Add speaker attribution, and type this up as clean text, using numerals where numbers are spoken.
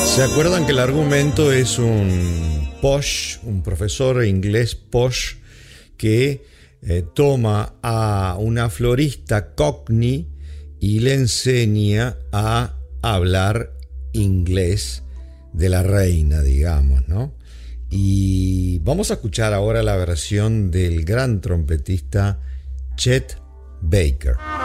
Speaker 1: ¿Se acuerdan que el argumento es un posh, un profesor inglés posh que toma a una florista cockney y le enseña a hablar inglés de la reina, digamos, ¿no? Y vamos a escuchar ahora la versión del gran trompetista Chet Baker.